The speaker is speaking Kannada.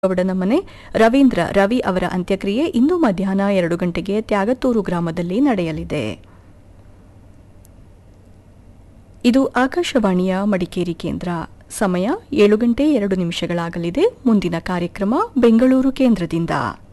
ಗೌಡನ ಮನೆ ರವಿ ಅವರ ಅಂತ್ಯಕ್ರಿಯೆ ಇಂದು ಮಧ್ಯಾಹ್ನ 2 ಗಂಟೆಗೆ ತ್ಯಾಗತ್ತೂರು ಗ್ರಾಮದಲ್ಲಿ ನಡೆಯಲಿದೆ. ಇದು ಆಕಾಶವಾಣಿಯ ಮಡಿಕೇರಿ ಕೇಂದ್ರ. ಸಮಯ 7 ಗಂಟೆ 2 ನಿಮಿಷಗಳಾಗಲಿದೆ. ಮುಂದಿನ ಕಾರ್ಯಕ್ರಮ ಬೆಂಗಳೂರು ಕೇಂದ್ರದಿಂದ.